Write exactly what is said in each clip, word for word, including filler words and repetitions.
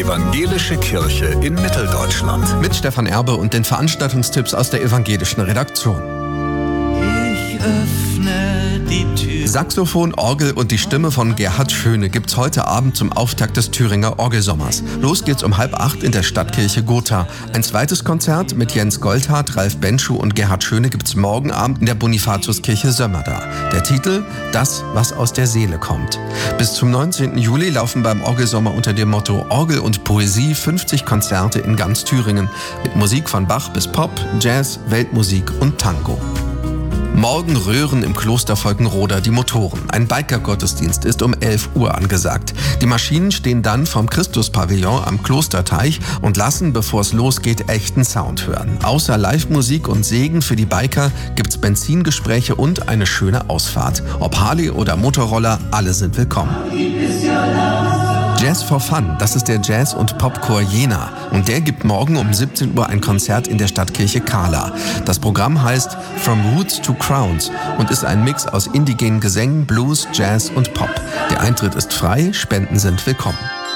Evangelische Kirche in Mitteldeutschland. Mit Stefan Erbe und den Veranstaltungstipps aus der evangelischen Redaktion. Ich öffne die Tür. Saxophon, Orgel und die Stimme von Gerhard Schöne gibt's heute Abend zum Auftakt des Thüringer Orgelsommers. Los geht's um halb acht in der Stadtkirche Gotha. Ein zweites Konzert mit Jens Goldhardt, Ralf Benschuh und Gerhard Schöne gibt's morgen Abend in der Bonifatiuskirche Sömmerda. Der Titel: Das, was aus der Seele kommt. Bis zum neunzehnten Juli laufen beim Orgelsommer unter dem Motto Orgel und Poesie fünfzig Konzerte in ganz Thüringen. Mit Musik von Bach bis Pop, Jazz, Weltmusik und Tango. Morgen röhren im Kloster Volkenroda die Motoren. Ein Biker-Gottesdienst ist um elf Uhr angesagt. Die Maschinen stehen dann vom Christuspavillon am Klosterteich und lassen, bevor es losgeht, echten Sound hören. Außer Live-Musik und Segen für die Biker gibt's Benzingespräche und eine schöne Ausfahrt. Ob Harley oder Motorroller, alle sind willkommen. Jazz for Fun, das ist der Jazz- und Popchor Jena. Und der gibt morgen um siebzehn Uhr ein Konzert in der Stadtkirche Kahla. Das Programm heißt From Roots to Crowns und ist ein Mix aus indigenen Gesängen, Blues, Jazz und Pop. Der Eintritt ist frei, Spenden sind willkommen.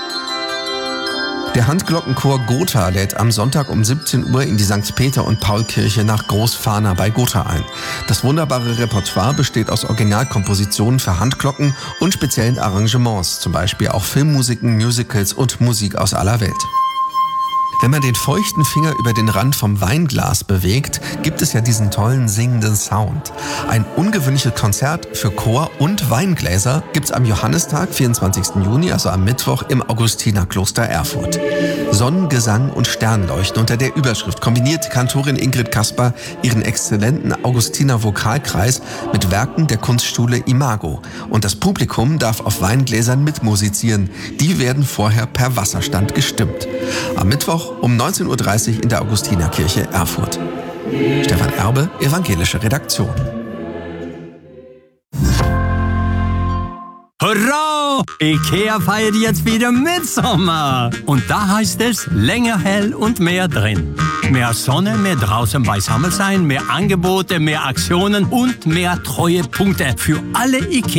Der Handglockenchor Gotha lädt am Sonntag um siebzehn Uhr in die Sankt Peter- und Paul-Kirche nach Großfahna bei Gotha ein. Das wunderbare Repertoire besteht aus Originalkompositionen für Handglocken und speziellen Arrangements, zum Beispiel auch Filmmusiken, Musicals und Musik aus aller Welt. Wenn man den feuchten Finger über den Rand vom Weinglas bewegt, gibt es ja diesen tollen singenden Sound. Ein ungewöhnliches Konzert für Chor und Weingläser gibt's am Johannistag, vierundzwanzigsten Juni, also am Mittwoch, im Augustinerkloster Erfurt. Sonnengesang und Sternleuchten. Unter der Überschrift kombiniert Kantorin Ingrid Kasper ihren exzellenten Augustiner Vokalkreis mit Werken der Kunstschule Imago. Und das Publikum darf auf Weingläsern mitmusizieren. Die werden vorher per Wasserstand gestimmt. Am Mittwoch um neunzehn Uhr dreißig in der Augustinerkirche Erfurt. Stefan Erbe, evangelische Redaktion. Hurra! IKEA feiert jetzt wieder Mitsommer. Und da heißt es länger hell und mehr drin. Mehr Sonne, mehr draußen beisammen sein, mehr Angebote, mehr Aktionen und mehr Treuepunkte für alle IKEA.